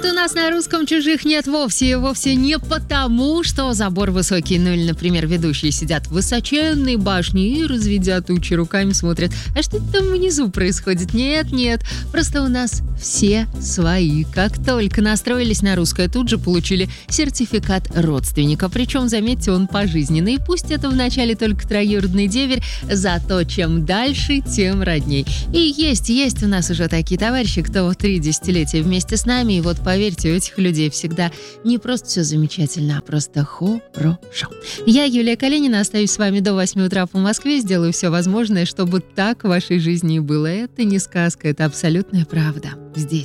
Тут у нас на русском чужих нет вовсе не потому, что забор высокий, ну или, например, ведущие сидят в высоченной башне и, разведя тучи руками, смотрят, а что там внизу происходит? Нет, просто у нас все свои. Как только настроились на русское, тут же получили сертификат родственника. Причем, заметьте, он пожизненный. Пусть это вначале только троюродный деверь, зато чем дальше, тем родней. И есть у нас уже такие товарищи, кто 3 десятилетия вместе с нами, и вот поверьте, у этих людей всегда не просто все замечательно, а просто хорошо. Я, Юлия Калинина, остаюсь с вами до 8 утра по Москве, сделаю все возможное, чтобы так в вашей жизни и было. Это не сказка, это абсолютная правда. Здесь.